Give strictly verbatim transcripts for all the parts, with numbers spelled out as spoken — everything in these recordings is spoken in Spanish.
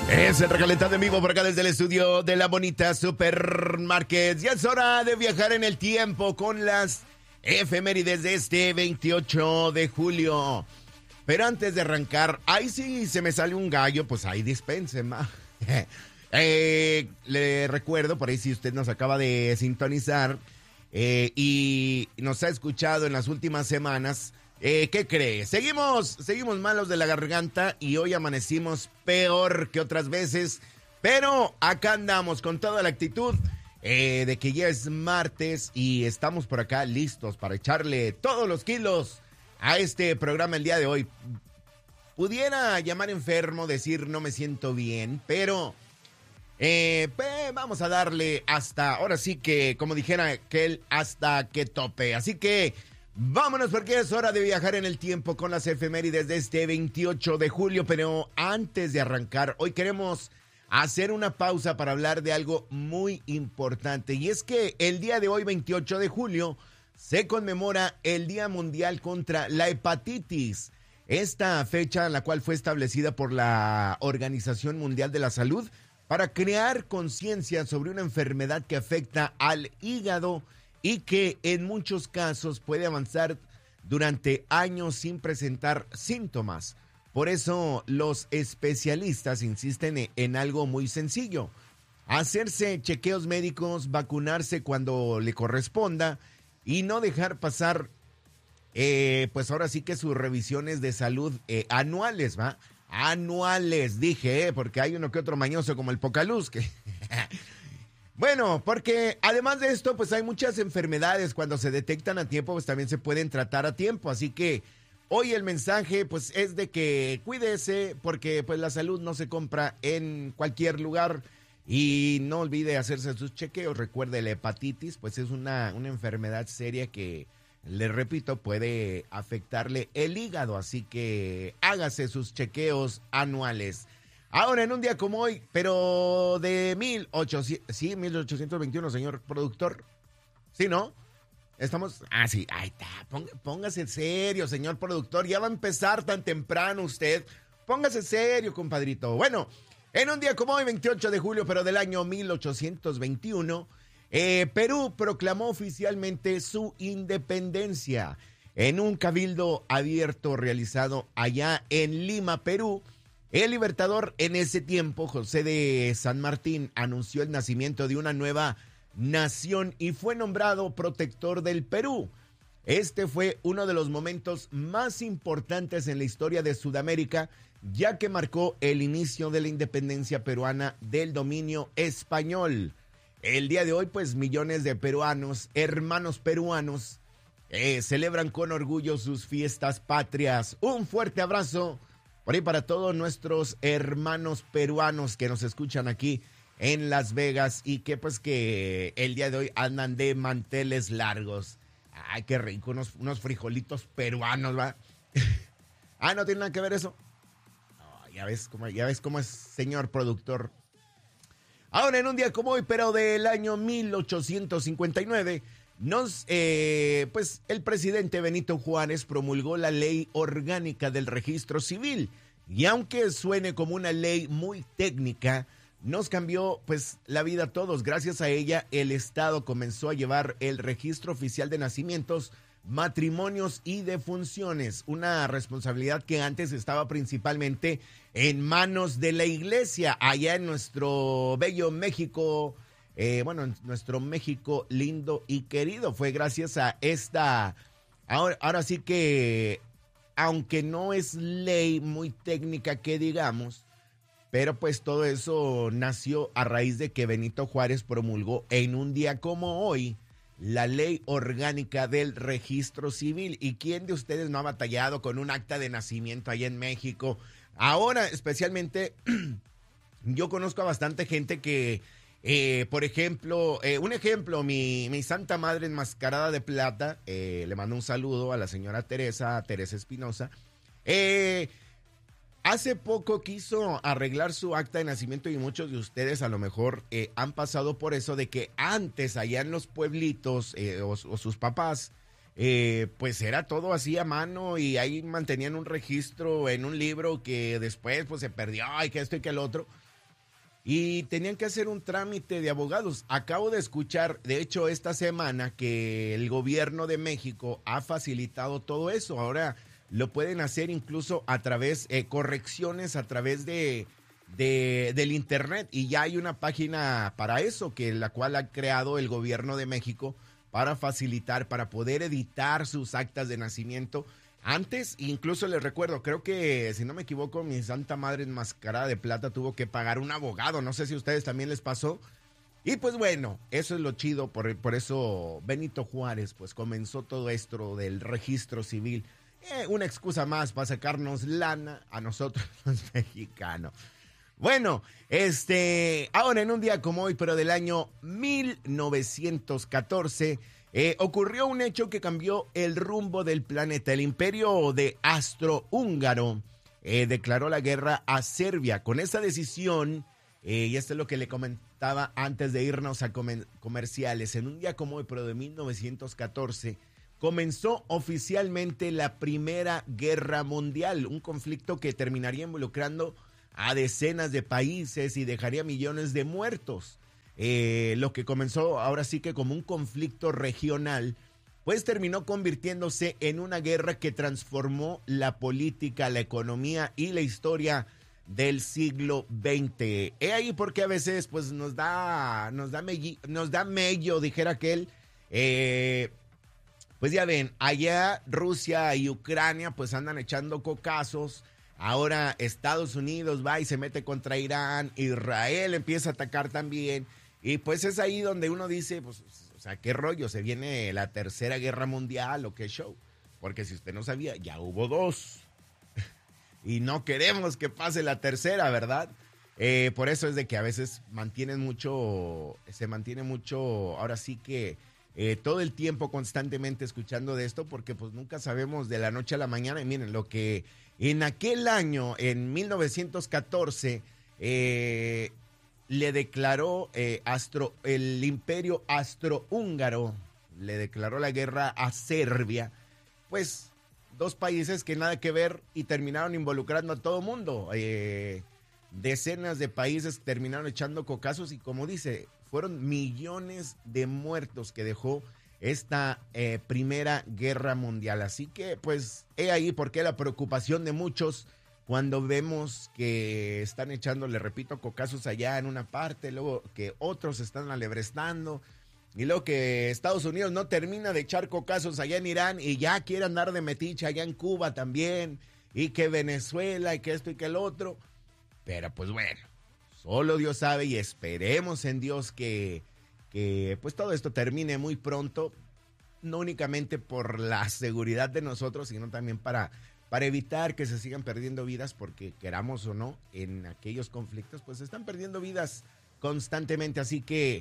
Es el recalentado en vivo por acá desde el estudio de la bonita Supermarket. Ya es hora de viajar en el tiempo con las efemérides de este veintiocho de julio. Pero antes de arrancar, ahí sí se me sale un gallo, pues ahí dispensen, ma. eh, le recuerdo, por ahí si usted nos acaba de sintonizar eh, y nos ha escuchado en las últimas semanas, Eh, ¿qué cree? Seguimos, seguimos malos de la garganta y hoy amanecimos peor que otras veces, pero acá andamos con toda la actitud eh, de que ya es martes y estamos por acá listos para echarle todos los kilos a este programa el día de hoy. Pudiera llamar enfermo, decir no me siento bien, pero eh, pues vamos a darle hasta, ahora sí que, como dijera aquel, hasta que tope. Así que vámonos porque es hora de viajar en el tiempo con las efemérides de este veintiocho de julio, pero antes de arrancar, hoy queremos hacer una pausa para hablar de algo muy importante, y es que el día de hoy, veintiocho de julio, se conmemora el Día Mundial contra la Hepatitis. Esta fecha, la cual fue establecida por la Organización Mundial de la Salud para crear conciencia sobre una enfermedad que afecta al hígado y que en muchos casos puede avanzar durante años sin presentar síntomas. Por eso los especialistas insisten en algo muy sencillo: hacerse chequeos médicos, vacunarse cuando le corresponda y no dejar pasar, eh, pues ahora sí que sus revisiones de salud eh, anuales, ¿va? Anuales, dije, ¿eh? Porque hay uno que otro mañoso como el Pocaluz que... Bueno, porque además de esto, pues hay muchas enfermedades, cuando se detectan a tiempo, pues también se pueden tratar a tiempo. Así que hoy el mensaje, pues, es de que cuídese, porque pues la salud no se compra en cualquier lugar. Y no olvide hacerse sus chequeos. Recuerde, la hepatitis, pues es una, una enfermedad seria que, le repito, puede afectarle el hígado. Así que hágase sus chequeos anuales. Ahora, en un día como hoy, pero de mil ochocientos, sí, mil ochocientos veintiuno, señor productor. ¿Sí, no? Estamos, ah, sí, ahí está, Ponga, póngase serio, señor productor, ya va a empezar tan temprano usted. Póngase serio, compadrito. Bueno, en un día como hoy, veintiocho de julio, pero del año mil ochocientos veintiuno, eh, Perú proclamó oficialmente su independencia. En un cabildo abierto realizado allá en Lima, Perú, el libertador en ese tiempo, José de San Martín, anunció el nacimiento de una nueva nación y fue nombrado protector del Perú. Este fue uno de los momentos más importantes en la historia de Sudamérica, ya que marcó el inicio de la independencia peruana del dominio español. El día de hoy, pues, millones de peruanos, hermanos peruanos, eh, celebran con orgullo sus fiestas patrias. Un fuerte abrazo por ahí para todos nuestros hermanos peruanos que nos escuchan aquí en Las Vegas y que pues que el día de hoy andan de manteles largos. Ay, qué rico, unos, unos frijolitos peruanos, ¿va? Ah, ¿no tiene nada que ver eso? Oh, ya ves cómo, ya ves cómo es, señor productor. Ahora, en un día como hoy, pero del año mil ochocientos cincuenta y nueve, Nos, eh, pues el presidente Benito Juárez promulgó la Ley Orgánica del Registro Civil, y aunque suene como una ley muy técnica, nos cambió pues la vida a todos. Gracias a ella, el Estado comenzó a llevar el registro oficial de nacimientos, matrimonios y defunciones, una responsabilidad que antes estaba principalmente en manos de la iglesia, allá en nuestro bello México. Eh, bueno, en nuestro México lindo y querido. Fue gracias a esta, ahora, ahora sí que, aunque no es ley muy técnica que digamos, pero pues todo eso nació a raíz de que Benito Juárez promulgó en un día como hoy la Ley Orgánica del Registro Civil. ¿Y quién de ustedes no ha batallado con un acta de nacimiento allá en México? Ahora, especialmente, yo conozco a bastante gente que Eh, por ejemplo, eh, un ejemplo, mi, mi santa madre enmascarada de plata, eh, le mando un saludo a la señora Teresa, Teresa Espinosa. Eh, hace poco quiso arreglar su acta de nacimiento y muchos de ustedes a lo mejor eh, han pasado por eso, de que antes allá en los pueblitos eh, o, o sus papás, eh, pues era todo así a mano y ahí mantenían un registro en un libro que después pues se perdió y que esto y que el otro. y tenían que hacer un trámite de abogados. Acabo de escuchar, de hecho, esta semana que el gobierno de México ha facilitado todo eso. Ahora lo pueden hacer incluso a través, eh, correcciones a través de, de, del internet, y ya hay una página para eso, que la cual ha creado el gobierno de México para facilitar, para poder editar sus actas de nacimiento. Antes, incluso les recuerdo, creo que, si no me equivoco, mi santa madre enmascarada de plata tuvo que pagar un abogado. No sé si a ustedes también les pasó. Y pues bueno, eso es lo chido, por, por eso Benito Juárez pues comenzó todo esto del registro civil. Eh, una excusa más para sacarnos lana a nosotros los mexicanos. Bueno, este, ahora en un día como hoy, pero del año mil novecientos catorce, eh, ocurrió un hecho que cambió el rumbo del planeta. El imperio de Austrohúngaro eh, declaró la guerra a Serbia. Con esa decisión, eh, y esto es lo que le comentaba antes de irnos a comer comerciales, en un día como hoy, pero de mil novecientos catorce, comenzó oficialmente la Primera Guerra Mundial, un conflicto que terminaría involucrando a decenas de países y dejaría millones de muertos. Eh, lo que comenzó ahora sí que como un conflicto regional, pues terminó convirtiéndose en una guerra que transformó la política, la economía y la historia del siglo veinte. He ahí porque a veces pues nos da, nos da, melli, nos da mello, dijera aquel. Eh, pues ya ven, allá Rusia y Ucrania pues andan echando cocazos. Ahora Estados Unidos va y se mete contra Irán, Israel empieza a atacar también, y pues es ahí donde uno dice, pues, o sea, ¿qué rollo? ¿Se viene la tercera guerra mundial o qué show? Porque si usted no sabía, ya hubo dos, y no queremos que pase la tercera, ¿verdad? Eh, por eso es de que a veces mantienen mucho, se mantiene mucho, ahora sí que eh, todo el tiempo constantemente escuchando de esto, porque pues nunca sabemos de la noche a la mañana. Y miren, lo que en aquel año, en mil novecientos catorce, eh, le declaró eh, Astro, el imperio austrohúngaro, le declaró la guerra a Serbia, pues dos países que nada que ver y terminaron involucrando a todo mundo. Eh, decenas de países terminaron echando cocazos y, como dice, fueron millones de muertos que dejó esta eh, Primera Guerra Mundial. Así que, pues, he ahí por qué la preocupación de muchos cuando vemos que están echando, le repito, cocazos allá en una parte, luego que otros están alebrestando, y luego que Estados Unidos no termina de echar cocazos allá en Irán y ya quiere andar de metiche allá en Cuba también, y que Venezuela y que esto y que el otro. Pero pues bueno, solo Dios sabe, y esperemos en Dios que, que pues todo esto termine muy pronto, no únicamente por la seguridad de nosotros, sino también para, para evitar que se sigan perdiendo vidas, porque queramos o no, en aquellos conflictos pues se están perdiendo vidas constantemente. Así que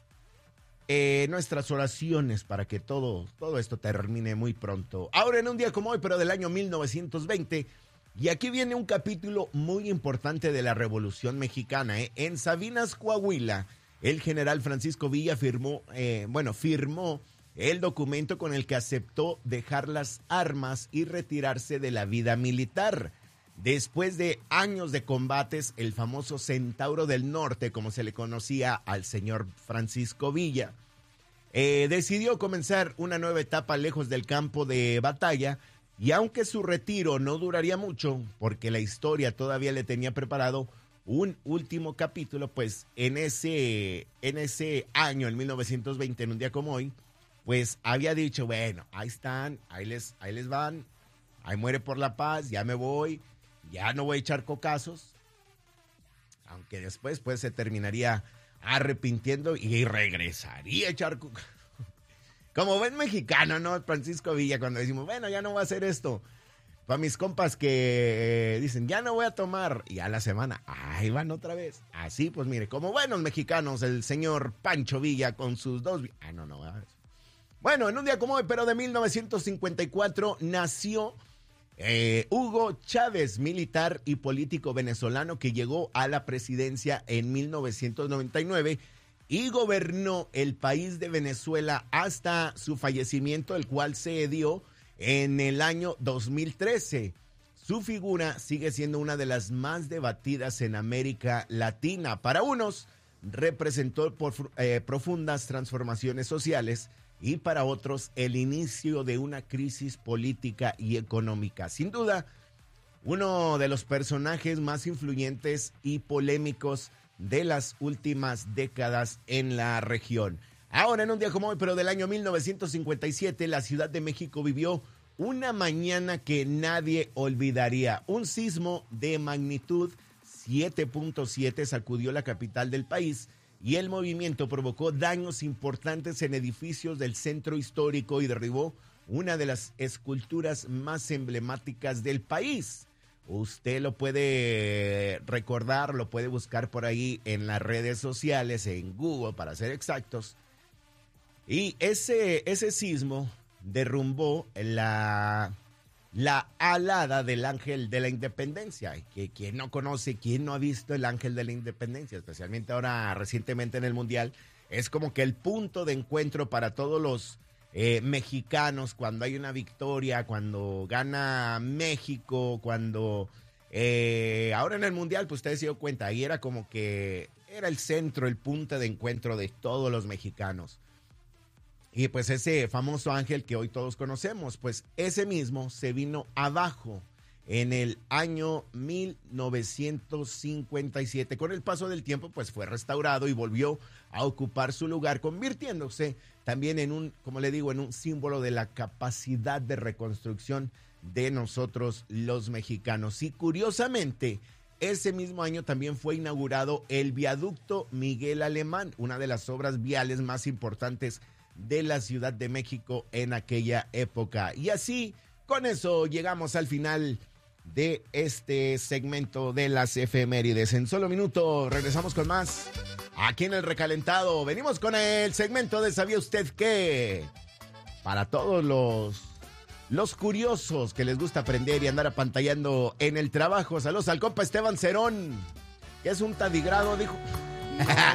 eh, nuestras oraciones para que todo, todo esto termine muy pronto. Ahora en un día como hoy, pero del año mil novecientos veinte, y aquí viene un capítulo muy importante de la Revolución Mexicana. ¿eh? En Sabinas, Coahuila, el general Francisco Villa firmó, eh, bueno, firmó el documento con el que aceptó dejar las armas y retirarse de la vida militar. Después de años de combates, el famoso Centauro del Norte, como se le conocía al señor Francisco Villa, eh, decidió comenzar una nueva etapa lejos del campo de batalla. Y aunque su retiro no duraría mucho, porque la historia todavía le tenía preparado un último capítulo, pues en ese, en ese año, en mil novecientos veinte, en un día como hoy, pues había dicho, bueno, ahí están, ahí les, ahí les van, ahí muere por la paz, ya me voy, ya no voy a echar cocazos, aunque después pues se terminaría arrepintiendo y regresaría a echar cocazos. Como buen mexicano, ¿no? Francisco Villa, cuando decimos, bueno, ya no voy a hacer esto. Para mis compas que eh, dicen, ya no voy a tomar, y a la semana, ahí van otra vez. Así, pues mire, como buenos mexicanos, el señor Pancho Villa con sus dos... Ah, no, no. Bueno, en un día como hoy, pero de mil novecientos cincuenta y cuatro, nació eh, Hugo Chávez, militar y político venezolano que llegó a la presidencia en mil novecientos noventa y nueve y gobernó el país de Venezuela hasta su fallecimiento, el cual se dio en el año dos mil trece. su figura sigue siendo una de las más debatidas en América Latina. Para unos, representó por, eh, profundas transformaciones sociales y para otros el inicio de una crisis política y económica. Sin duda, uno de los personajes más influyentes y polémicos de las últimas décadas en la región. Ahora, en un día como hoy, pero del año mil novecientos cincuenta y siete, la Ciudad de México vivió una mañana que nadie olvidaría. Un sismo de magnitud siete punto siete sacudió la capital del país y el movimiento provocó daños importantes en edificios del centro histórico y derribó una de las esculturas más emblemáticas del país. Usted lo puede recordar, lo puede buscar por ahí en las redes sociales, en Google para ser exactos. Y ese, ese sismo derrumbó la... La alada del Ángel de la Independencia, que quien no conoce, quien no ha visto el Ángel de la Independencia, especialmente ahora recientemente en el Mundial, es como que el punto de encuentro para todos los eh, mexicanos cuando hay una victoria, cuando gana México, cuando eh, ahora en el Mundial, pues ustedes se dio cuenta, ahí era como que era el centro, el punto de encuentro de todos los mexicanos. Y pues ese famoso ángel que hoy todos conocemos, pues ese mismo se vino abajo en el año mil novecientos cincuenta y siete. Con el paso del tiempo, pues fue restaurado y volvió a ocupar su lugar, convirtiéndose también en un, como le digo, en un símbolo de la capacidad de reconstrucción de nosotros los mexicanos. Y curiosamente, ese mismo año también fue inaugurado el viaducto Miguel Alemán, una de las obras viales más importantes de la Ciudad de México en aquella época. Y así, con eso llegamos al final de este segmento de las efemérides. En solo minutos regresamos con más aquí en El Recalentado. Venimos con el segmento de ¿Sabía usted qué? Para todos los, los curiosos que les gusta aprender y andar apantallando en el trabajo. Saludos al compa Esteban Cerón, que es un tadigrado, dijo...